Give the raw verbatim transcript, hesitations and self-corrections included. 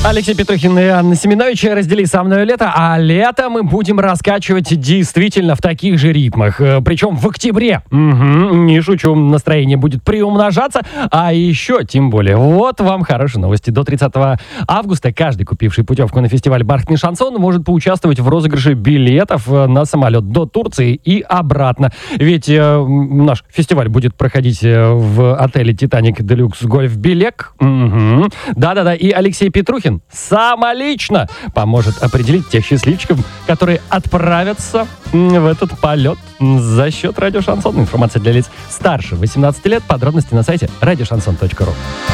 Алексей Петрухин и Анна Семенович, раздели со мной лето, а лето мы будем раскачивать действительно в таких же ритмах. Причем в октябре. Угу, не шучу, настроение будет приумножаться. А еще, тем более, вот вам хорошие новости. До тридцатого августа каждый, купивший путевку на фестиваль «Бархатный шансон», может поучаствовать в розыгрыше билетов на самолет до Турции и обратно. Ведь э, наш фестиваль будет проходить в отеле «Титаник Делюкс Гольф Белек». Угу. Да-да-да, и Алексей Петрухин самолично поможет определить тех счастливчиков, которые отправятся в этот полет за счет радио «Шансон». Информация для лиц старше восемнадцати лет. Подробности на сайте радио шансон точка ру.